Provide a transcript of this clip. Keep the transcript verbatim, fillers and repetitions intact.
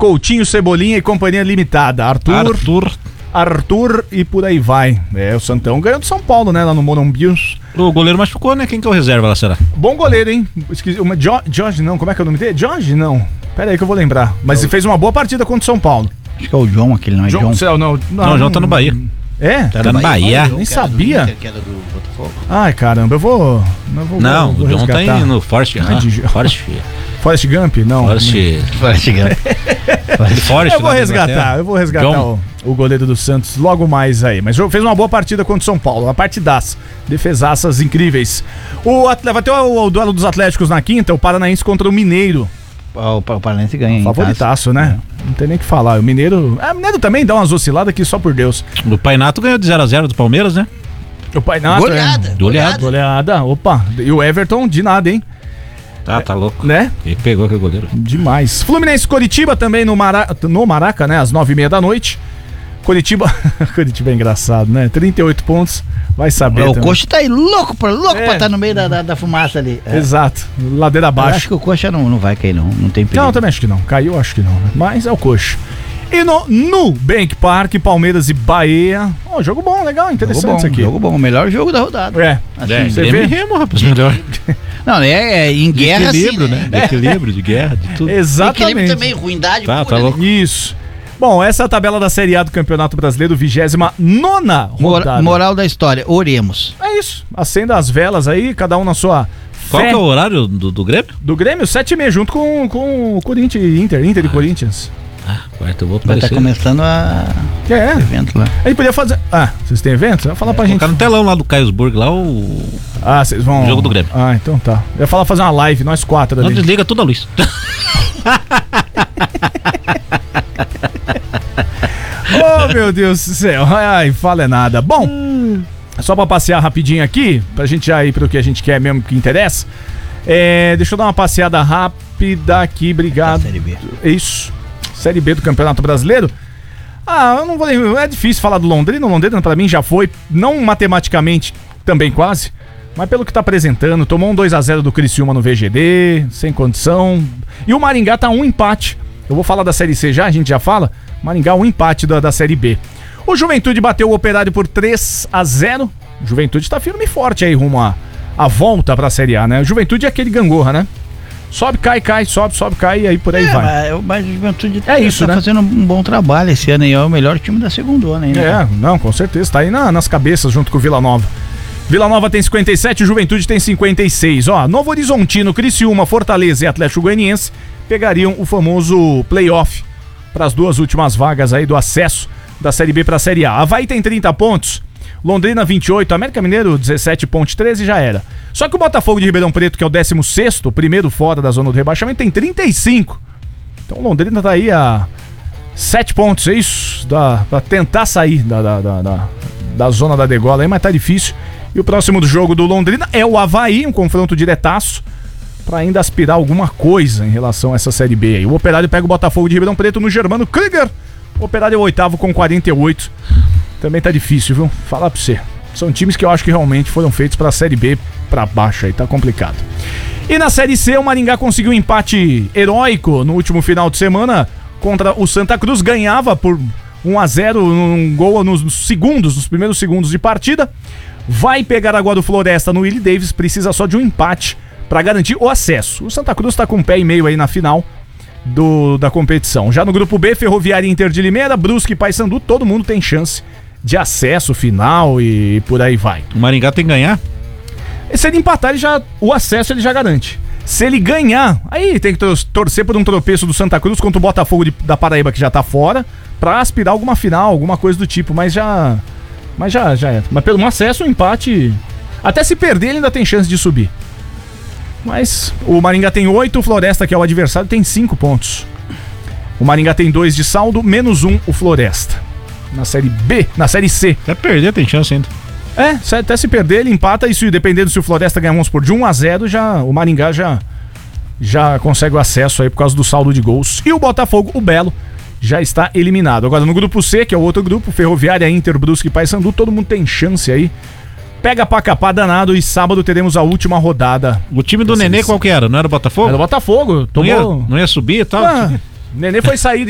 Coutinho, Cebolinha e Companhia Limitada. Arthur, Arthur. Arthur e por aí vai. É, o Santão ganhou do São Paulo, né? Lá no Morumbi. O goleiro machucou, né? Quem que é o reserva lá, será? Bom goleiro, hein? Esqueci, uma, jo, Jorge, não. Como é que é o nome dele? Jorge, não. Pera aí que eu vou lembrar. Mas ele fez uma boa partida contra o São Paulo. Acho que é o John, aquele não é John. John. Não, não, não, o João tá no Bahia. É? Tá, tá no Bahia. Nem sabia. Do, que era do Botafogo. Ai, caramba, eu vou... Eu vou não, vou o John tá indo no Forest. Ah, de... Forest. Forest Gump? Não. Forest. Forest Gump. Forest, eu vou resgatar, eu vou resgatar o, o goleiro do Santos logo mais aí. Mas fez uma boa partida contra o São Paulo. Uma partidaça. Defesaças incríveis. O atleta, vai ter o, o duelo dos Atléticos na quinta, o Paranaense contra o Mineiro. O, o Paranaense ganha. Favoritaço, né? É. Não tem nem o que falar. O Mineiro. É, o Mineiro também dá umas osciladas aqui, só por Deus. O Painato ganhou de zero a zero do Palmeiras, né? O Painato. Goleada. É. Goleada. Goleada. Opa. E o Everton de nada, hein? Tá, tá louco. Né? Ele pegou aquele goleiro. Demais. Fluminense Coritiba também no, Mara... no Maraca, né? Às nove e meia da noite. Coritiba. Coritiba é engraçado, né? trinta e oito pontos. Vai saber. O Coxa tá aí louco pra louco é. pra estar no meio da, da, da fumaça ali. É. Exato. Ladeira abaixo. Eu acho que o Coxa não, não vai cair, não. Não tem perigo. Não, eu também acho que não. Caiu, acho que não. Né? Mas é o Coxa. E no Nubank Park, Palmeiras e Bahia. Oh, jogo bom, legal, interessante jogo bom, isso aqui. Jogo bom, o melhor jogo da rodada. É. Assim, é você vê? Remo, rapaz, melhor. Não, é, é em de guerra equilíbrio, assim, né? De equilíbrio, de guerra, de tudo. Exatamente. Equilíbrio também, ruindade. Tá, pura, tá louco. né? Isso. Bom, essa é a tabela da Série A do Campeonato Brasileiro, vigésima nona rodada. Moral da história, oremos. É isso. Acenda as velas aí, cada um na sua Qual fé. que é o horário do, do Grêmio? Do Grêmio, sete e meia, junto com, com o Corinthians e Inter, Inter e Corinthians. Ah, quarta eu vou Vai aparecer. estar começando a... É. evento lá. A gente podia fazer... Ah, vocês têm evento? Vai falar É, pra gente. colocar no telão lá do Caiusburg, lá o... Ah, vocês vão... O jogo do Grêmio. Ah, então tá. Eu ia falar fazer uma live, nós quatro Não ali. desliga toda a luz. Oh, meu Deus do céu. Ai, fala é nada. Bom, só pra passear rapidinho aqui, pra gente já ir pro que a gente quer mesmo, que interessa. É, deixa eu dar uma passeada rápida aqui, obrigado. Série B. Isso. Série B do Campeonato Brasileiro. Ah, eu não vou lembrar. É difícil falar do Londrina. O Londrina, pra mim, já foi, não matematicamente, também quase, mas pelo que tá apresentando, tomou um dois a zero do Criciúma no V G D, sem condição. E o Maringá tá um empate. Eu vou falar da Série C já, a gente já fala. Maringá, um empate da, da Série B. O Juventude bateu o Operário por três a zero. O Juventude tá firme e forte aí rumo a, a volta pra Série A, né? O Juventude é aquele gangorra, né? Sobe, cai, cai, sobe, sobe, cai e aí por aí é, vai. Mas, mas o Juventude é tá, isso, tá né? fazendo um bom trabalho esse ano aí. É o melhor time da segundona ainda. É, não, com certeza. Tá aí na, nas cabeças junto com o Vila Nova. Vila Nova tem cinquenta e sete, Juventude tem cinquenta e seis. Ó, Novo Horizontino, Criciúma, Fortaleza e Atlético Goianiense pegariam o famoso playoff para as duas últimas vagas aí do acesso da Série B para a Série A. Avaí tem trinta pontos, Londrina vinte e oito, América Mineiro dezessete pontos, treze já era. Só que o Botafogo de Ribeirão Preto, que é o décimo sexto, o primeiro fora da zona do rebaixamento, tem trinta e cinco. Então o Londrina tá aí a sete pontos, é isso? Da, pra tentar sair da, da, da, da, da zona da degola aí, mas tá difícil. E o próximo jogo do Londrina é o Avaí, um confronto diretaço, pra ainda aspirar alguma coisa em relação a essa Série B aí. O Operário pega o Botafogo de Ribeirão Preto no Germano Krieger. O Operário é o oitavo com quarenta e oito. Também tá difícil, viu? Falar pra você. São times que eu acho que realmente foram feitos pra Série B pra baixo aí, tá complicado. E na Série C, o Maringá conseguiu um empate heróico no último final de semana contra o Santa Cruz. Ganhava por um a zero, um gol nos segundos, nos primeiros segundos de partida. Vai pegar agora o Floresta no Willie Davis, precisa só de um empate para garantir o acesso. O Santa Cruz tá com um pé e meio aí na final do, da competição. Já no grupo B, Ferroviária e Inter de Limeira, Brusque e Paysandu, todo mundo tem chance de acesso final e por aí vai. O Maringá tem que ganhar? Se ele empatar, ele já, o acesso ele já garante. Se ele ganhar, aí tem que torcer por um tropeço do Santa Cruz contra o Botafogo de, da Paraíba, que já tá fora, pra aspirar alguma final, alguma coisa do tipo, mas já... Mas já, já é. Mas pelo um acesso, um empate... Até se perder, ele ainda tem chance de subir. Mas o Maringá tem oito, o Floresta, que é o adversário, tem cinco pontos. O Maringá tem dois de saldo, menos um o Floresta. Na Série B, na Série C. Até perder tem chance ainda. É, até se perder, ele empata e se, dependendo se o Floresta ganhar, vamos por de um a zero, já, o Maringá já, já consegue o acesso aí por causa do saldo de gols. E o Botafogo, o Belo, já está eliminado. Agora no grupo C, que é o outro grupo, Ferroviária, Inter, Brusque e Paysandu, todo mundo tem chance aí. Pega pra capar danado e sábado teremos a última rodada. O time do Nenê qual que era? Não era o Botafogo? Era o Botafogo. Tomou... Não ia, não ia subir e tal? Ah, Nenê foi sair